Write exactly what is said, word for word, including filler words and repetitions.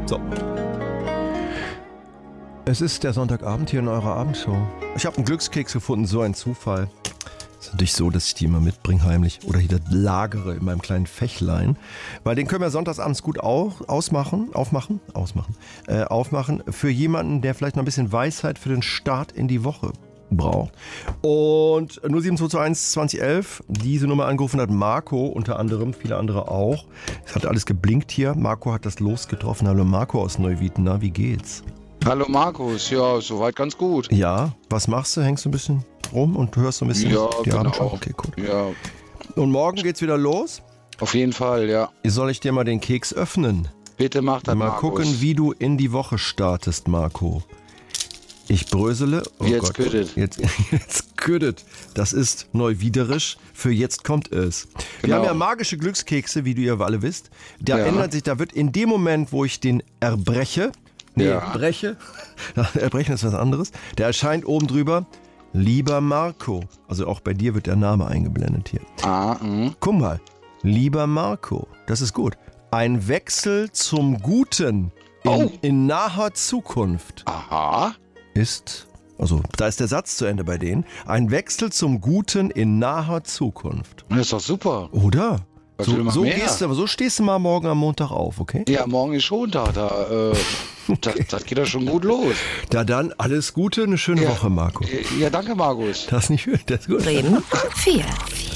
So. Es ist der Sonntagabend hier in eurer Abendshow. Ich habe einen Glückskeks gefunden, so ein Zufall. Es ist natürlich so, dass ich die immer mitbringe heimlich oder hier lagere in meinem kleinen Fächlein. Weil den können wir sonntagsabends gut auch ausmachen, aufmachen, ausmachen, äh, aufmachen für jemanden, der vielleicht noch ein bisschen Weisheit für den Start in die Woche braucht. Und null sieben zwei zwei eins zwanzig elf, diese Nummer angerufen hat Marco, unter anderem, viele andere auch. Es hat alles geblinkt hier. Marco hat das Los getroffen. Hallo Marco aus Neuwied, na, wie geht's? Hallo Markus, ja, soweit ganz gut. Ja, was machst du? Hängst du ein bisschen rum und hörst so ein bisschen ja, die genau. Abendshow? Okay, gut. Ja, Und morgen geht's wieder los? auf jeden Fall, ja. Soll ich dir mal den Keks öffnen? Bitte mach das, Mal Markus. gucken, wie du in die Woche startest, Marco. Ich brösele. Oh Jetzt Gott. küttet. Jetzt, jetzt küttet. Das ist neuwiederisch. Für jetzt kommt es. Wir Genau. haben ja magische Glückskekse, wie du ja alle wisst. Da Ja. ändert sich, da wird in dem Moment, wo ich den erbreche, nee, Ja. breche, erbrechen ist was anderes, da erscheint oben drüber, lieber Marco. Also auch bei dir wird der Name eingeblendet hier. Ah, mh. Guck mal, lieber Marco, das ist gut. Ein Wechsel zum Guten in, Oh. in naher Zukunft Aha. ist, also da ist der Satz zu Ende bei denen, ein Wechsel zum Guten in naher Zukunft. Das ist doch super. Oder? Was will So, man so, mehr? gehst du, so stehst du mal morgen am Montag auf, okay? Ja, morgen ist Schontag, da, äh, das, das geht ja schon gut los. Da dann alles Gute, eine schöne Ja. Woche, Marco. Ja, danke, Markus. Das ist nicht viel, das ist gut. Bremen vier.